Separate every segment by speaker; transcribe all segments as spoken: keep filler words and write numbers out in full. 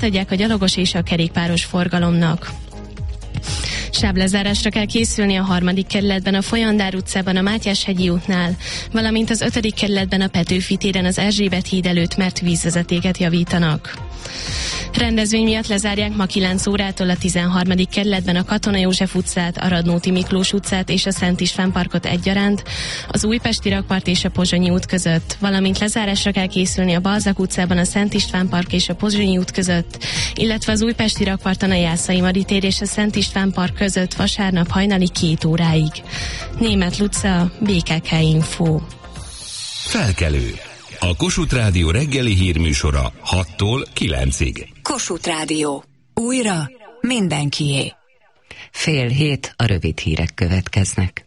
Speaker 1: átadják a gyalogos és a kerékpáros forgalomnak. Sáblezárásra kell készülni a harmadik kerületben, a Folyandár utcában, a Mátyás-hegyi útnál, valamint az ötödik kerületben, a Petőfi téren az Erzsébet híd előtt, mert vízvezetéket javítanak. Rendezvény miatt lezárják ma kilenc órától a tizenharmadik kerületben a Katona József utcát, a Radnóti Miklós utcát és a Szent István parkot egyaránt, az Újpesti rakpart és a Pozsonyi út között, valamint lezárásra kell készülni a Balzak utcában, a Szent István park és a Pozsonyi út között, illetve az Újpesti rakparton a Jászai Mari tér és a Szent István park között vasárnap hajnali két óráig. Németh Luca, bé ká ká Info.
Speaker 2: Felkelő. A Kossuth Rádió reggeli hírműsora hattól kilencig.
Speaker 3: Kossuth Rádió. Újra mindenkié.
Speaker 4: Fél hét, a rövid hírek következnek.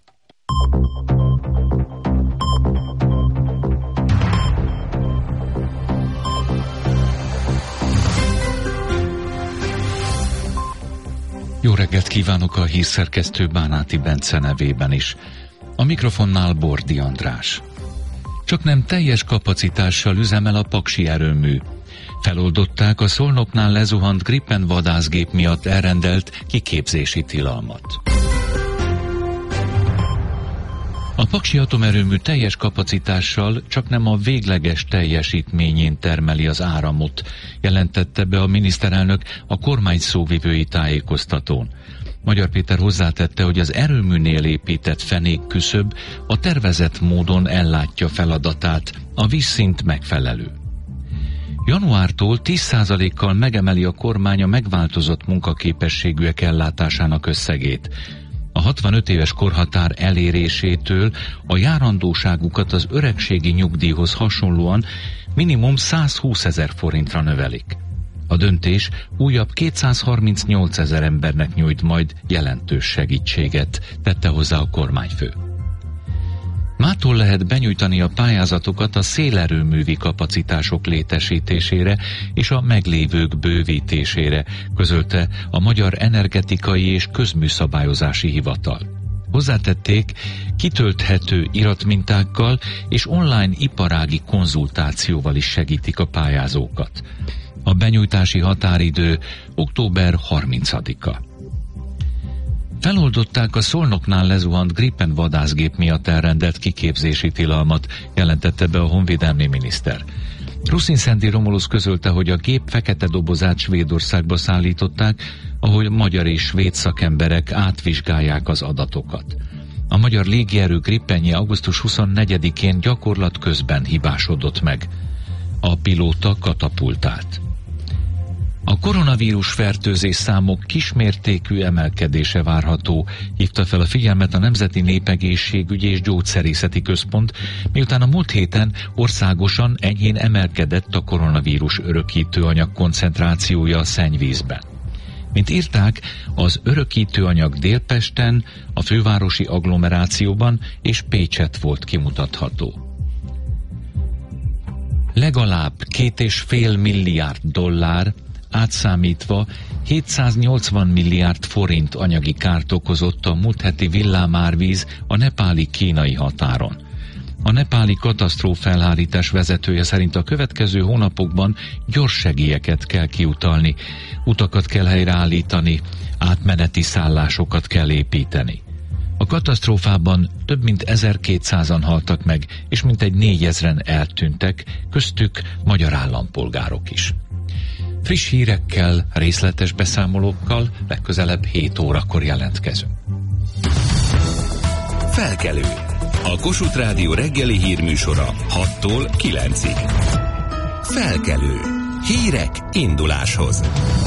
Speaker 5: Jó reggelt kívánok a hírszerkesztő Bánáti Bence nevében is. A mikrofonnál Bordi András. Csak nem teljes kapacitással üzemel a paksi erőmű. Feloldották a Szolnoknál lezuhant Gripen vadászgép miatt elrendelt kiképzési tilalmat. A paksi atomerőmű teljes kapacitással csak nem a végleges teljesítményén termeli az áramot, jelentette be a miniszterelnök a kormány szóvivői tájékoztatón. Magyar Péter hozzátette, hogy az erőműnél épített fenékküszöb a tervezett módon ellátja feladatát, a vízszint megfelelő. Januártól tíz százalékkal megemeli a kormány a megváltozott munkaképességűek ellátásának összegét. A hatvanöt éves korhatár elérésétől a járandóságukat az öregségi nyugdíjhoz hasonlóan minimum százhúszezer forintra növelik. A döntés újabb kétszázharmincnyolcezer embernek nyújt majd jelentős segítséget, tette hozzá a kormányfő. Mától lehet benyújtani a pályázatokat a szélerőművi kapacitások létesítésére és a meglévők bővítésére, közölte a Magyar Energetikai és Közműszabályozási Hivatal. Hozzátették, kitölthető iratmintákkal és online iparági konzultációval is segítik a pályázókat. A benyújtási határidő október harmincadika. Feloldották a Szolnoknál lezuhant Gripen vadászgép miatt elrendelt kiképzési tilalmat, jelentette be a honvédelmi miniszter. Ruszinszendi Romulusz közölte, hogy a gép fekete dobozát Svédországba szállították, ahol magyar és svéd szakemberek átvizsgálják az adatokat. A magyar légierő Gripenje augusztus huszonnegyedikén gyakorlat közben hibásodott meg. A pilóta katapultált. A koronavírus fertőzés számok kismértékű emelkedése várható, hívta fel a figyelmet a Nemzeti Népegészségügyi és Gyógyszerészeti Központ, miután a múlt héten országosan enyhén emelkedett a koronavírus örökítőanyag koncentrációja a szennyvízben. Mint írták, az örökítőanyag Délpesten, a fővárosi agglomerációban és Pécset volt kimutatható. Legalább két és fél milliárd dollár, átszámítva hétszáznyolcvan milliárd forint anyagi kárt okozott a múlt heti villámárvíz a nepáli-kínai határon. A nepáli katasztrófelhárítás vezetője szerint a következő hónapokban gyors segélyeket kell kiutalni, utakat kell helyreállítani, átmeneti szállásokat kell építeni. A katasztrófában több mint ezerkétszázan haltak meg, és mintegy négyezren eltűntek, köztük magyar állampolgárok is. Friss hírekkel, részletes beszámolókkal legközelebb hét órakor jelentkezünk.
Speaker 2: Felkelő. A Kossuth Rádió reggeli hírműsora hattól kilencig. Felkelő. Hírek induláshoz.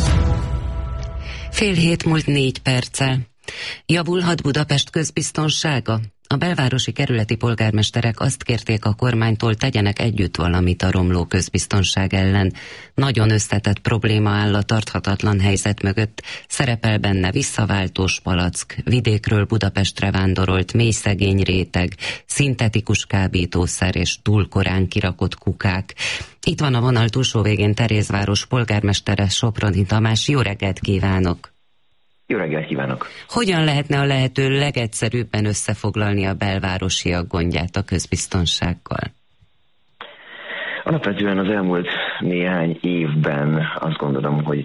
Speaker 4: Fél hét múlt négy perccel. Javulhat Budapest közbiztonsága? A belvárosi kerületi polgármesterek azt kérték a kormánytól, tegyenek együtt valamit a romló közbiztonság ellen. Nagyon összetett probléma áll a tarthatatlan helyzet mögött. Szerepel benne visszaváltós palack, vidékről Budapestre vándorolt mélyszegény réteg, szintetikus kábítószer és túl korán kirakott kukák. Itt van a vonal túlsó végén Terézváros polgármestere, Soproni Tamás. Jó reggelt kívánok!
Speaker 6: Jó reggelt kívánok!
Speaker 4: Hogyan lehetne a lehető legegyszerűbben összefoglalni a belvárosiak gondját a közbiztonsággal?
Speaker 6: Alapvetően az elmúlt néhány évben azt gondolom, hogy